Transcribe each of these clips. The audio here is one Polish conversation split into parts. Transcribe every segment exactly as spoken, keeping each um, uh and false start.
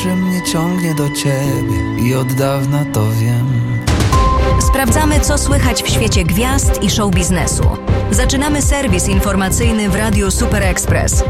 że mnie ciągnie do ciebie i od dawna to wiem. Sprawdzamy, co słychać w świecie gwiazd i show biznesu. Zaczynamy serwis informacyjny w Radiu Super Express.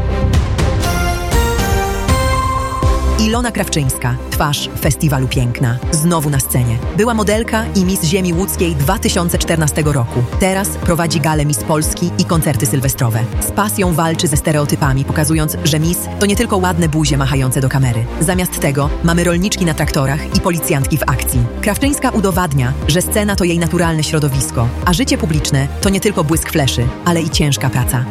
Ilona Krawczyńska, twarz Festiwalu Piękna, znowu na scenie. Była modelka i Miss Ziemi Łódzkiej dwa tysiące czternastego roku. Teraz prowadzi galę Miss Polski i koncerty sylwestrowe. Z pasją walczy ze stereotypami, pokazując, że Miss to nie tylko ładne buzie machające do kamery. Zamiast tego mamy rolniczki na traktorach i policjantki w akcji. Krawczyńska udowadnia, że scena to jej naturalne środowisko, a życie publiczne to nie tylko błysk fleszy, ale i ciężka praca.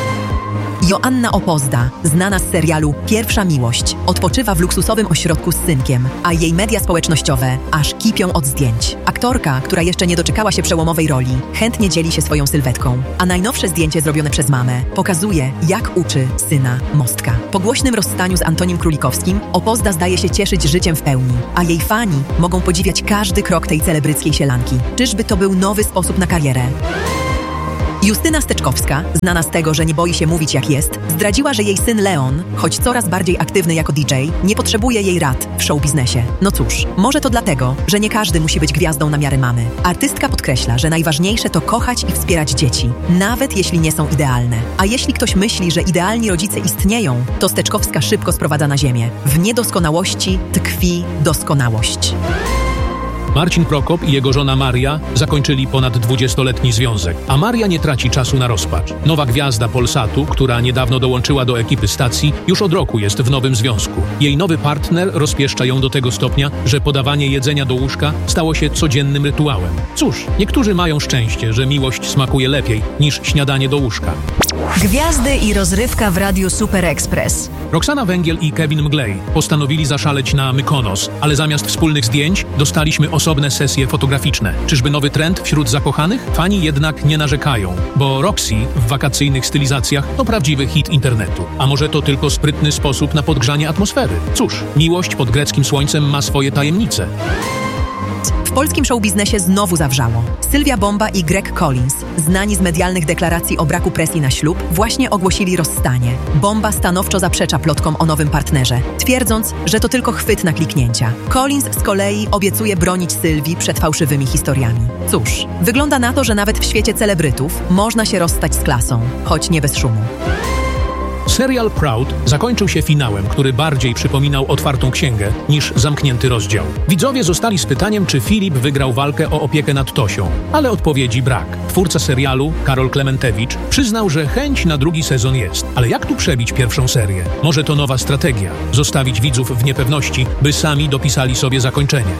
Joanna Opozda, znana z serialu Pierwsza miłość, odpoczywa w luksusowym ośrodku z synkiem, a jej media społecznościowe aż kipią od zdjęć. Aktorka, która jeszcze nie doczekała się przełomowej roli, chętnie dzieli się swoją sylwetką, a najnowsze zdjęcie zrobione przez mamę pokazuje, jak uczy syna Mostka. Po głośnym rozstaniu z Antonim Królikowskim Opozda zdaje się cieszyć życiem w pełni, a jej fani mogą podziwiać każdy krok tej celebryckiej sielanki. Czyżby to był nowy sposób na karierę? Justyna Steczkowska, znana z tego, że nie boi się mówić jak jest, zdradziła, że jej syn Leon, choć coraz bardziej aktywny jako D J, nie potrzebuje jej rad w showbiznesie. No cóż, może to dlatego, że nie każdy musi być gwiazdą na miarę mamy. Artystka podkreśla, że najważniejsze to kochać i wspierać dzieci, nawet jeśli nie są idealne. A jeśli ktoś myśli, że idealni rodzice istnieją, to Steczkowska szybko sprowadza na ziemię. W niedoskonałości tkwi doskonałość. Marcin Prokop i jego żona Maria zakończyli ponad dwudziestoletni związek, a Maria nie traci czasu na rozpacz. Nowa gwiazda Polsatu, która niedawno dołączyła do ekipy stacji, już od roku jest w nowym związku. Jej nowy partner rozpieszcza ją do tego stopnia, że podawanie jedzenia do łóżka stało się codziennym rytuałem. Cóż, niektórzy mają szczęście, że miłość smakuje lepiej niż śniadanie do łóżka. Gwiazdy i rozrywka w Radiu Super Express. Roxana Węgiel i Kevin Mglej postanowili zaszaleć na Mykonos, ale zamiast wspólnych zdjęć dostaliśmy osobne sesje fotograficzne. Czyżby nowy trend wśród zakochanych? Fani jednak nie narzekają, bo Roxy w wakacyjnych stylizacjach to prawdziwy hit internetu. A może to tylko sprytny sposób na podgrzanie atmosfery? Cóż, miłość pod greckim słońcem ma swoje tajemnice. W polskim showbiznesie znowu zawrzało. Sylwia Bomba i Greg Collins, znani z medialnych deklaracji o braku presji na ślub, właśnie ogłosili rozstanie. Bomba stanowczo zaprzecza plotkom o nowym partnerze, twierdząc, że to tylko chwyt na kliknięcia. Collins z kolei obiecuje bronić Sylwii przed fałszywymi historiami. Cóż, wygląda na to, że nawet w świecie celebrytów można się rozstać z klasą, choć nie bez szumu. Serial Proud zakończył się finałem, który bardziej przypominał otwartą księgę niż zamknięty rozdział. Widzowie zostali z pytaniem, czy Filip wygrał walkę o opiekę nad Tosią, ale odpowiedzi brak. Twórca serialu, Karol Klementewicz, przyznał, że chęć na drugi sezon jest. Ale jak tu przebić pierwszą serię? Może to nowa strategia? Zostawić widzów w niepewności, by sami dopisali sobie zakończenie.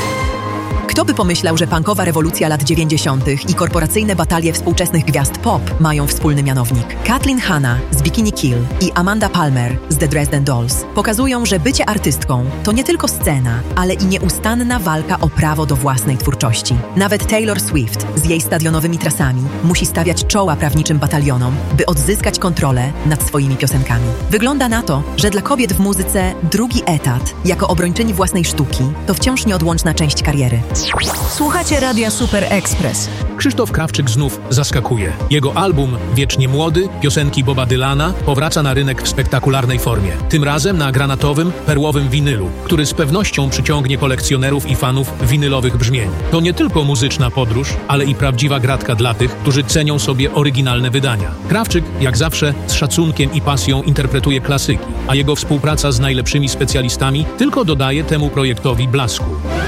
Kto by pomyślał, że punkowa rewolucja lat dziewięćdziesiątych i korporacyjne batalie współczesnych gwiazd pop mają wspólny mianownik. Kathleen Hanna z Bikini Kill i Amanda Palmer z The Dresden Dolls pokazują, że bycie artystką to nie tylko scena, ale i nieustanna walka o prawo do własnej twórczości. Nawet Taylor Swift z jej stadionowymi trasami musi stawiać czoła prawniczym batalionom, by odzyskać kontrolę nad swoimi piosenkami. Wygląda na to, że dla kobiet w muzyce drugi etat, jako obrończyni własnej sztuki, to wciąż nieodłączna część kariery. Słuchacie Radia Super Express. Krzysztof Krawczyk znów zaskakuje. Jego album Wiecznie Młody, piosenki Boba Dylana, powraca na rynek w spektakularnej formie. Tym razem na granatowym, perłowym winylu, który z pewnością przyciągnie kolekcjonerów i fanów winylowych brzmień. To nie tylko muzyczna podróż, ale i prawdziwa gratka dla tych, którzy cenią sobie oryginalne wydania. Krawczyk, jak zawsze, z szacunkiem i pasją interpretuje klasyki, a jego współpraca z najlepszymi specjalistami tylko dodaje temu projektowi blasku.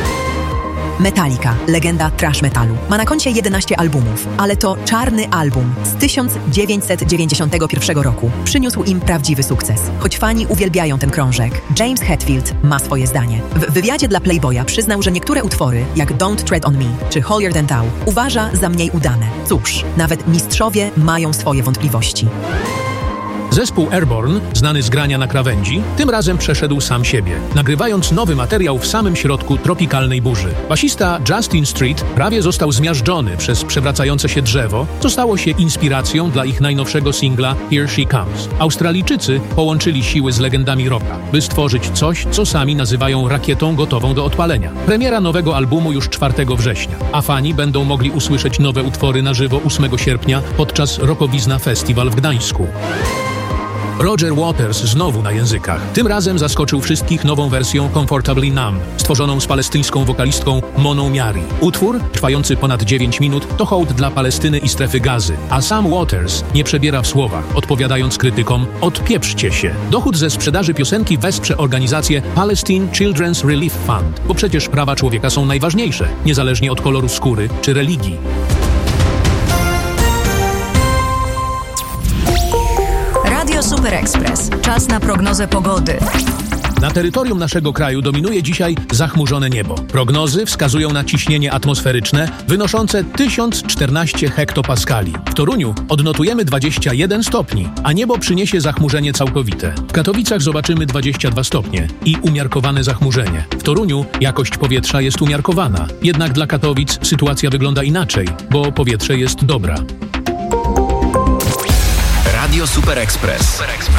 Metallica, legenda thrash metalu, ma na koncie jedenaście albumów, ale to czarny album z tysiąc dziewięćset dziewięćdziesiątego pierwszego roku przyniósł im prawdziwy sukces. Choć fani uwielbiają ten krążek, James Hetfield ma swoje zdanie. W wywiadzie dla Playboya przyznał, że niektóre utwory, jak Don't Tread on Me czy Holier Than Thou, uważa za mniej udane. Cóż, nawet mistrzowie mają swoje wątpliwości. Zespół Airborne, znany z grania na krawędzi, tym razem przeszedł sam siebie, nagrywając nowy materiał w samym środku tropikalnej burzy. Basista Justin Street prawie został zmiażdżony przez przewracające się drzewo, co stało się inspiracją dla ich najnowszego singla Here She Comes. Australijczycy połączyli siły z legendami rocka, by stworzyć coś, co sami nazywają rakietą gotową do odpalenia. Premiera nowego albumu już czwartego września, a fani będą mogli usłyszeć nowe utwory na żywo ósmego sierpnia podczas Rockowizna Festival w Gdańsku. Roger Waters znowu na językach. Tym razem zaskoczył wszystkich nową wersją Comfortably Numb, stworzoną z palestyńską wokalistką Moną Miari. Utwór, trwający ponad dziewięć minut, to hołd dla Palestyny i strefy Gazy. A sam Waters nie przebiera w słowach, odpowiadając krytykom: odpieprzcie się. Dochód ze sprzedaży piosenki wesprze organizację Palestine Children's Relief Fund, bo przecież prawa człowieka są najważniejsze, niezależnie od koloru skóry czy religii. Radio Super Express. Czas na prognozę pogody. Na terytorium naszego kraju dominuje dzisiaj zachmurzone niebo. Prognozy wskazują na ciśnienie atmosferyczne wynoszące tysiąc czternaście hektopaskali. W Toruniu odnotujemy dwadzieścia jeden stopni, a niebo przyniesie zachmurzenie całkowite. W Katowicach zobaczymy dwadzieścia dwa stopnie i umiarkowane zachmurzenie. W Toruniu jakość powietrza jest umiarkowana. Jednak dla Katowic sytuacja wygląda inaczej, bo powietrze jest dobra. Radio Super Express.